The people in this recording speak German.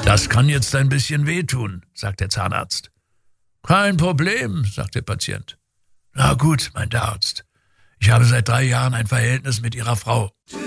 Das kann jetzt ein bisschen wehtun, sagt der Zahnarzt. Kein Problem, sagt der Patient. Na gut, meint der Arzt. Ich habe seit 3 Jahren ein Verhältnis mit Ihrer Frau.